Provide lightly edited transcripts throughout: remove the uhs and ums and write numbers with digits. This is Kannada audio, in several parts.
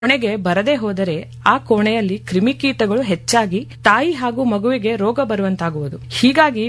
ಕೋಣೆಗೆ ಬರದೇ ಹೋದರೆ ಆ ಕೋಣೆಯಲ್ಲಿ ಕ್ರಿಮಿಕೀಟಗಳು ಹೆಚ್ಚಾಗಿ ತಾಯಿ ಹಾಗೂ ಮಗುವಿಗೆ ರೋಗ ಬರುವಂತಾಗುವುದು. ಹೀಗಾಗಿ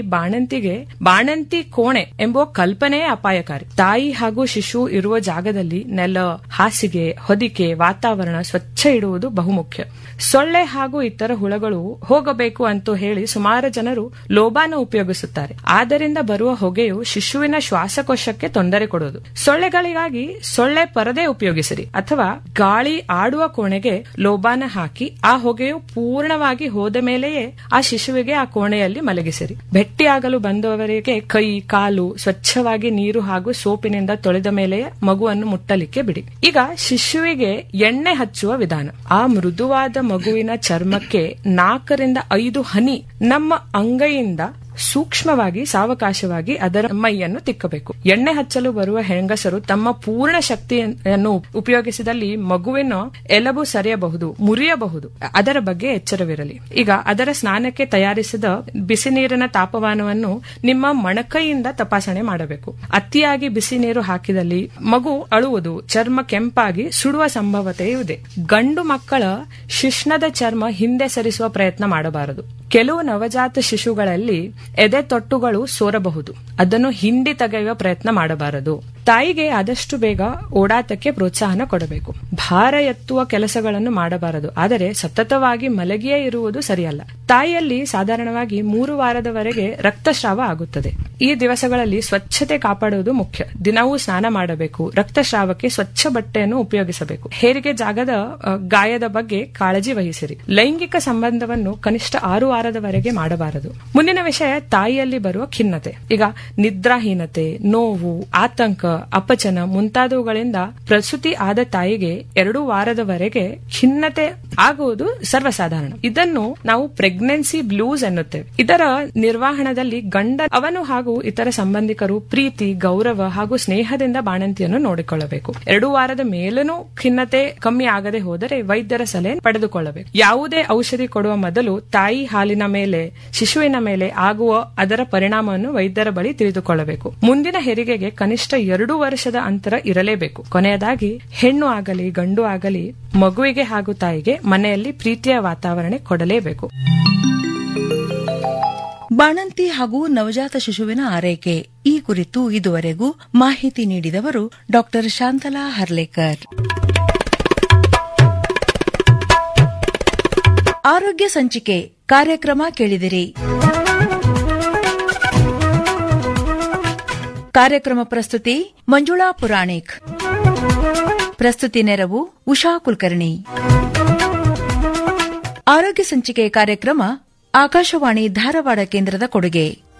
ಬಾಣಂತಿ ಕೋಣೆ ಎಂಬ ಕಲ್ಪನೆಯೇ ಅಪಾಯಕಾರಿ. ತಾಯಿ ಹಾಗೂ ಶಿಶು ಇರುವ ಜಾಗದಲ್ಲಿ ನೆಲ, ಹಾಸಿಗೆ, ಹೊದಿಕೆ, ವಾತಾವರಣ ಸ್ವಚ್ಛ ಇಡುವುದು ಬಹುಮುಖ್ಯ. ಸೊಳ್ಳೆ ಹಾಗೂ ಇತರ ಹುಳಗಳು ಹೋಗಬೇಕು ಅಂತ ಹೇಳಿ ಸುಮಾರು ಜನರು ಲೋಬಾನ ಉಪಯೋಗಿಸುತ್ತಾರೆ. ಆದ್ದರಿಂದ ಬರುವ ಹೊಗೆಯು ಶಿಶುವಿನ ಶ್ವಾಸಕೋಶಕ್ಕೆ ತೊಂದರೆ ಕೊಡುವುದು. ಸೊಳ್ಳೆಗಳಿಗಾಗಿ ಸೊಳ್ಳೆ ಪರದೆ ಉಪಯೋಗಿಸಿರಿ ಅಥವಾ ಗಾಳಿ ಆಡುವ ಕೋಣೆಗೆ ಲೋಬಾನ ಹಾಕಿ ಆ ಹೊಗೆಯು ಪೂರ್ಣವಾಗಿ ಹೋದ ಮೇಲೆಯೇ ಆ ಶಿಶುವಿಗೆ ಆ ಕೋಣೆಯಲ್ಲಿ ಮಲಗಿಸಿರಿ. ಭೆಟ್ಟಿಯಾಗಲು ಬಂದವರಿಗೆ ಕೈ, ಕಾಲು ಸ್ವಚ್ಛವಾಗಿ ನೀರು ಹಾಗೂ ಸೋಪಿನಿಂದ ತೊಳೆದ ಮೇಲೆಯೇ ಮಗುವನ್ನು ಮುಟ್ಟಲಿಕ್ಕೆ ಬಿಡಿ. ಈಗ ಶಿಶುವಿಗೆ ಎಣ್ಣೆ ಹಚ್ಚುವ ವಿಧಾನ. ಆ ಮೃದುವಾದ ಮಗುವಿನ ಚರ್ಮಕ್ಕೆ 4 ರಿಂದ 5 ಹನಿ ನಮ್ಮ ಅಂಗೈಯಿಂದ ಸೂಕ್ಷ್ಮವಾಗಿ ಸಾವಕಾಶವಾಗಿ ಅದರ ಮೈಯನ್ನು ತಿಕ್ಕಬೇಕು. ಎಣ್ಣೆ ಹಚ್ಚಲು ಬರುವ ಹೆಂಗಸರು ತಮ್ಮ ಪೂರ್ಣ ಶಕ್ತಿಯನ್ನು ಉಪಯೋಗಿಸಿದಲ್ಲಿ ಮಗುವಿನ ಎಲುಬು ಸರಿಯಬಹುದು, ಮುರಿಯಬಹುದು. ಅದರ ಬಗ್ಗೆ ಎಚ್ಚರವಿರಲಿ. ಈಗ ಅದರ ಸ್ನಾನಕ್ಕೆ ತಯಾರಿಸಿದ ಬಿಸಿ ನೀರಿನ ತಾಪಮಾನವನ್ನು ನಿಮ್ಮ ಮೊಣಕೈಯಿಂದ ತಪಾಸಣೆ ಮಾಡಬೇಕು. ಅತಿಯಾಗಿ ಬಿಸಿ ನೀರು ಹಾಕಿದಲ್ಲಿ ಮಗು ಅಳುವುದು, ಚರ್ಮ ಕೆಂಪಾಗಿ ಸುಡುವ ಸಂಭವತೆ ಇದೆ. ಗಂಡು ಮಕ್ಕಳ ಶಿಶ್ನದ ಚರ್ಮ ಹಿಂದೆ ಸರಿಸುವ ಪ್ರಯತ್ನ ಮಾಡಬಾರದು. ಕೆಲವು ನವಜಾತ ಶಿಶುಗಳಲ್ಲಿ ಎದೆ ತೊಟ್ಟುಗಳು ಸೋರಬಹುದು. ಅದನ್ನು ಹಿಂಡಿ ತೆಗೆಯುವ ಪ್ರಯತ್ನ ಮಾಡಬಾರದು. ತಾಯಿಗೆ ಆದಷ್ಟು ಬೇಗ ಓಡಾಟಕ್ಕೆ ಪ್ರೋತ್ಸಾಹನ ಕೊಡಬೇಕು. ಭಾರ ಎತ್ತುವ ಕೆಲಸಗಳನ್ನು ಮಾಡಬಾರದು. ಆದರೆ ಸತತವಾಗಿ ಮಲಗಿಯೇ ಇರುವುದು ಸರಿಯಲ್ಲ. ತಾಯಿಯಲ್ಲಿ ಸಾಧಾರಣವಾಗಿ 3 ವಾರದವರೆಗೆ ರಕ್ತಸ್ರಾವ ಆಗುತ್ತದೆ. ಈ ದಿವಸಗಳಲ್ಲಿ ಸ್ವಚ್ಛತೆ ಕಾಪಾಡುವುದು ಮುಖ್ಯ. ದಿನವೂ ಸ್ನಾನ ಮಾಡಬೇಕು. ರಕ್ತಸ್ರಾವಕ್ಕೆ ಸ್ವಚ್ಛ ಬಟ್ಟೆಯನ್ನು ಉಪಯೋಗಿಸಬೇಕು. ಹೆರಿಗೆ ಜಾಗದ ಗಾಯದ ಬಗ್ಗೆ ಕಾಳಜಿ ವಹಿಸಿರಿ. ಲೈಂಗಿಕ ಸಂಬಂಧವನ್ನು ಕನಿಷ್ಠ 6 ವಾರದವರೆಗೆ ಮಾಡಬಾರದು. ಮುಂದಿನ ವಿಷಯ ತಾಯಿಯಲ್ಲಿ ಬರುವ ಖಿನ್ನತೆ. ಈಗ ನಿದ್ರಾಹೀನತೆ, ನೋವು, ಆತಂಕ, ಅಪಚನ ಮುಂತಾದವುಗಳಿಂದ ಪ್ರಸೂತಿ ಆದ ತಾಯಿಗೆ 2 ವಾರದವರೆಗೆ ಖಿನ್ನತೆ ಆಗುವುದು ಸರ್ವಸಾಧಾರಣ. ಇದನ್ನು ನಾವು ಪ್ರೆಗ್ನೆನ್ಸಿ ಬ್ಲೂಸ್ ಎನ್ನುತ್ತೇವೆ. ಇದರ ನಿರ್ವಹಣದಲ್ಲಿ ಗಂಡ, ಅವನು ಹಾಗೂ ಇತರ ಸಂಬಂಧಿಕರು ಪ್ರೀತಿ, ಗೌರವ ಹಾಗೂ ಸ್ನೇಹದಿಂದ ಬಾಣಂತಿಯನ್ನು ನೋಡಿಕೊಳ್ಳಬೇಕು. 2 ವಾರದ ಮೇಲೂ ಖಿನ್ನತೆ ಕಮ್ಮಿ ಆಗದೆ ಹೋದರೆ ವೈದ್ಯರ ಸಲಹೆ ಪಡೆದುಕೊಳ್ಳಬೇಕು. ಯಾವುದೇ ಔಷಧಿ ಕೊಡುವ ಮೊದಲು ತಾಯಿ ಹಾಲಿನ ಮೇಲೆ, ಶಿಶುವಿನ ಮೇಲೆ ಆಗುವ ಅದರ ಪರಿಣಾಮವನ್ನು ವೈದ್ಯರ ಬಳಿ ತಿಳಿದುಕೊಳ್ಳಬೇಕು. ಮುಂದಿನ ಹೆರಿಗೆಗೆ ಕನಿಷ್ಠ 2 ವರ್ಷದ ಅಂತರ ಇರಲೇಬೇಕು. ಕೊನೆಯದಾಗಿ ಹೆಣ್ಣು ಆಗಲಿ ಗಂಡು ಆಗಲಿ ಮಗುವಿಗೆ ಹಾಗೂ ತಾಯಿಗೆ ಮನೆಯಲ್ಲಿ ಪ್ರೀತಿಯ ವಾತಾವರಣ ಕೊಡಲೇಬೇಕು. ಬಾಣಂತಿ ಹಾಗೂ ನವಜಾತ ಶಿಶುವಿನ ಆರೈಕೆ ಈ ಕುರಿತು ಇದುವರೆಗೂ ಮಾಹಿತಿ ನೀಡಿದವರು ಡಾಕ್ಟರ್ ಶಾಂತಲಾ ಹರ್ಲೇಕರ್. ಆರೋಗ್ಯ ಸಂಚಿಕೆ ಕಾರ್ಯಕ್ರಮ ಕೇಳಿದಿರಿ. ಕಾರ್ಯಕ್ರಮ ಪ್ರಸ್ತುತಿ ಮಂಜುಳಾ ಪುರಾಣಿಕ್. ಪ್ರಸ್ತುತಿ ನೆರವು ಉಷಾ ಕುಲಕರ್ಣಿ. ಆರೋಗ್ಯ ಸಂಚಿಕೆ ಕಾರ್ಯಕ್ರಮ ಆಕಾಶವಾಣಿ ಧಾರವಾಡ ಕೇಂದ್ರದ ಕೊಡುಗೆ.